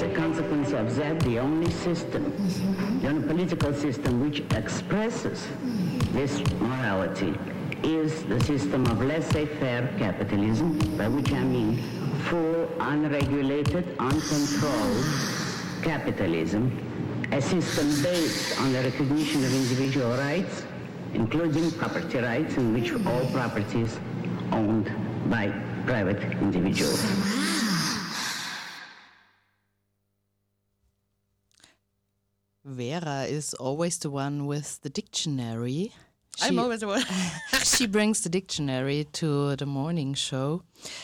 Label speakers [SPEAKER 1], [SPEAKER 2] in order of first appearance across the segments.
[SPEAKER 1] a consequence of that, the only system, the only political system which expresses this morality is the system of laissez-faire capitalism, by which I mean full, unregulated, uncontrolled capitalism, a system based on the recognition of individual rights, including property rights, in which all property is owned by private individuals.
[SPEAKER 2] Vera is always the one with the dictionary.
[SPEAKER 3] I'm always the one.
[SPEAKER 2] She brings the dictionary to the morning show.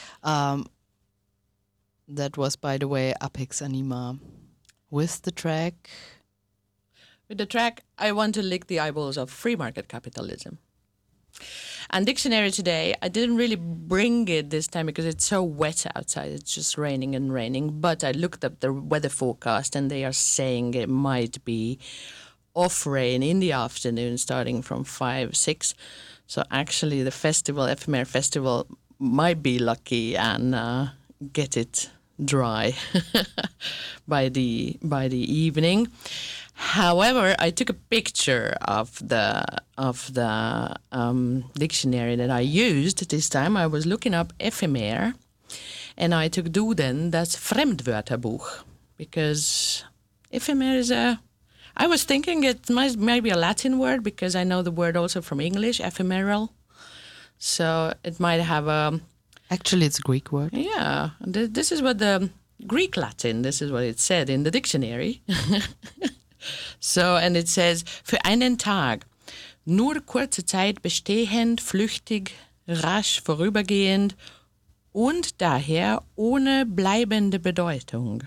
[SPEAKER 2] That was, by the way, Apex Anima with the track.
[SPEAKER 3] With the track, I want to lick the eyeballs of free market capitalism. And dictionary today, I didn't really bring it this time because it's so wet outside. It's just raining and raining. But I looked up the weather forecast and they are saying it might be off rain in the afternoon starting from 5, 6. So actually the festival, Ephemer Festival, might be lucky and get it dry by the evening. However, I took a picture of the dictionary that I used this time. I was looking up ephemer, and I took Duden, that's Fremdwörterbuch, because ephemer is I was thinking it might be a Latin word because I know the word also from English, ephemeral. So it might have a...
[SPEAKER 2] Actually, it's a Greek word.
[SPEAKER 3] Yeah, this is what the Greek Latin, this is what it said in the dictionary. So, and it says, für einen Tag, nur kurze Zeit bestehend, flüchtig, rasch vorübergehend und daher ohne bleibende Bedeutung.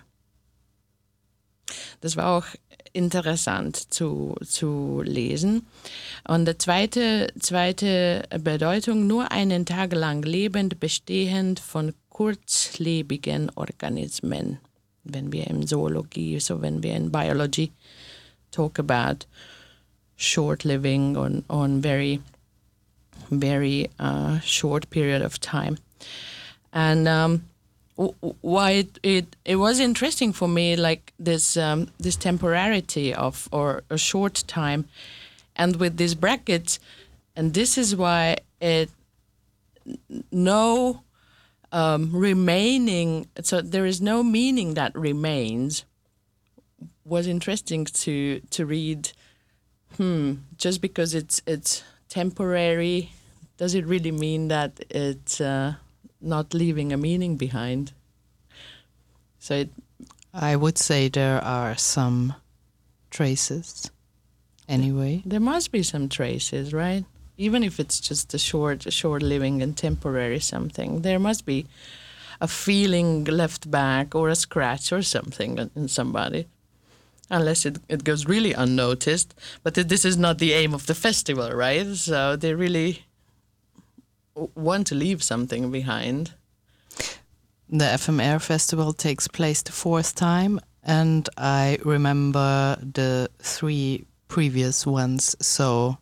[SPEAKER 3] Das war auch interessant zu lesen. Und die zweite Bedeutung, nur einen Tag lang lebend, bestehend von kurzlebigen Organismen. Wenn wir in Zoologie, so wenn wir in Biology talk about short living on very, very short period of time. And why it was interesting for me, like this temporarity of or a short time, and with these brackets, and this is why it no remaining. So there is no meaning that remains. Was interesting to read. Just because it's temporary, does it really mean that it's not leaving a meaning behind? So
[SPEAKER 2] I would say there are some traces. Anyway,
[SPEAKER 3] there must be some traces, right? Even if it's just a short living and temporary something, there must be a feeling left back or a scratch or something in somebody. Unless it goes really unnoticed. But this is not the aim of the festival, right? So they really want to leave something behind.
[SPEAKER 2] The FMR Festival takes place the 4th time, and I remember the 3 previous ones, so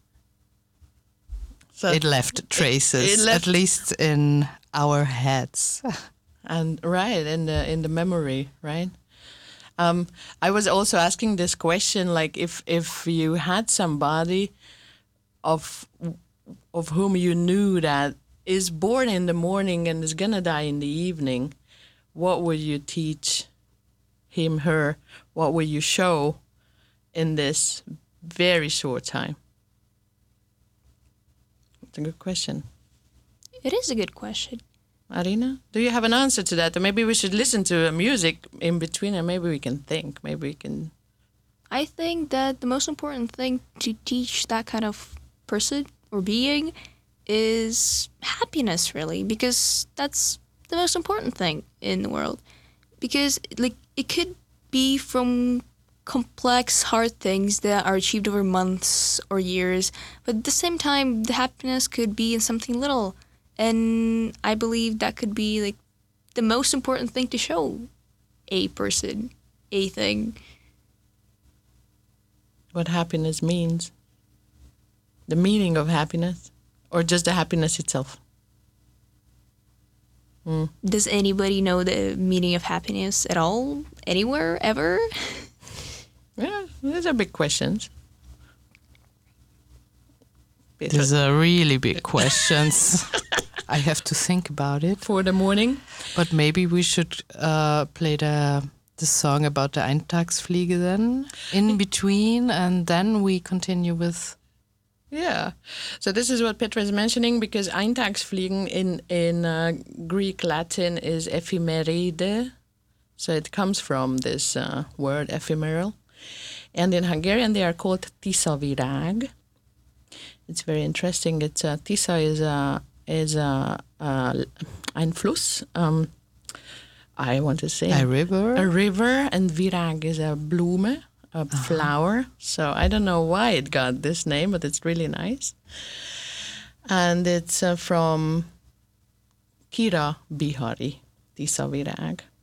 [SPEAKER 2] it left traces, at least in our heads.
[SPEAKER 3] And right, in the memory, right? I was also asking this question, like if you had somebody of whom you knew that is born in the morning and is gonna die in the evening, what would you teach him, her? What would you show in this very short time? It's a good question.
[SPEAKER 4] It is a good question.
[SPEAKER 3] Arina, do you have an answer to that? Or maybe we should listen to music in between and maybe we can think. Maybe we can...
[SPEAKER 4] I think that the most important thing to teach that kind of person or being is happiness, really, because that's the most important thing in the world. Because like it could be from complex, hard things that are achieved over months or years, but at the same time, the happiness could be in something little. And I believe that could be like the most important thing to show a person, a thing.
[SPEAKER 3] What happiness means. The meaning of happiness, or just the happiness itself?
[SPEAKER 4] Does anybody know the meaning of happiness at all? Anywhere? Ever?
[SPEAKER 3] Yeah, these are big questions. Petra,
[SPEAKER 2] These are really big questions. I have to think about it.
[SPEAKER 3] for the morning.
[SPEAKER 2] But maybe we should play the song about the Eintagsfliege then in between, and then we continue with.
[SPEAKER 3] Yeah. So this is what Petra is mentioning, because Eintagsfliegen in Greek Latin is ephemeride. So it comes from this word ephemeral. And in Hungarian they are called tiszavirág. It's very interesting. It's Tisza is ein Fluss. I want to say
[SPEAKER 2] A river?
[SPEAKER 3] A river, and virág is a Blume, a flower. So I don't know why it got this name, but it's really nice. And it's from Kira Bihari, Tiszavirág.